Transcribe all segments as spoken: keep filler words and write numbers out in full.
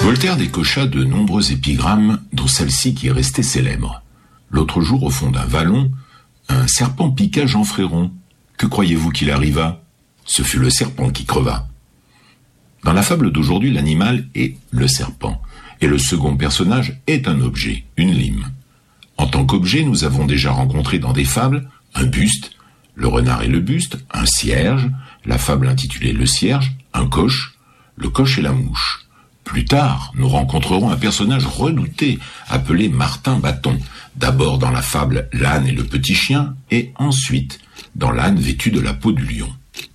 Voltaire décocha de nombreux épigrammes, dont celle-ci qui est restée célèbre. L'autre jour, au fond d'un vallon, un serpent piqua Jean Fréron. Que croyez-vous qu'il arriva? Ce fut le serpent qui creva. Dans la fable d'aujourd'hui, l'animal est le serpent, et le second personnage est un objet, une lime. En tant qu'objet, nous avons déjà rencontré dans des fables un buste, le renard et le buste, un cierge, la fable intitulée Le Cierge, un coche, le coche et la mouche. Plus tard, nous rencontrerons un personnage redouté, appelé Martin Bâton, d'abord dans la fable L'âne et le petit chien, et ensuite dans l'âne vêtu de la peau du lion.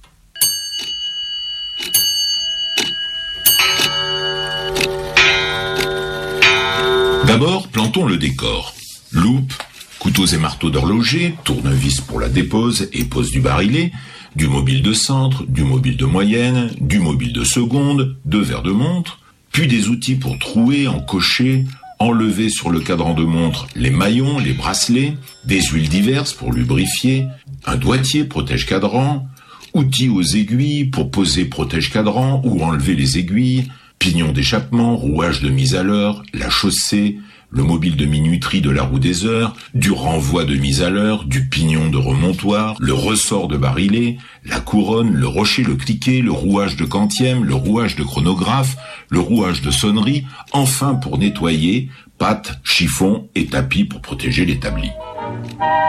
D'abord, plantons le décor. Loupe, couteaux et marteaux d'horloger, tournevis pour la dépose et pose du barillet, du mobile de centre, du mobile de moyenne, du mobile de seconde, deux verres de montre, puis des outils pour trouer, encocher, enlever sur le cadran de montre les maillons, les bracelets, des huiles diverses pour lubrifier, un doigtier protège-cadran, outils aux aiguilles pour poser protège-cadran ou enlever les aiguilles, pignon d'échappement, rouage de mise à l'heure, la chaussée, le mobile de minuterie de la roue des heures, du renvoi de mise à l'heure, du pignon de remontoir, le ressort de barillet, la couronne, le rocher, le cliquet, le rouage de quantième, le rouage de chronographe, le rouage de sonnerie, enfin pour nettoyer, pâte, chiffon et tapis pour protéger l'établi.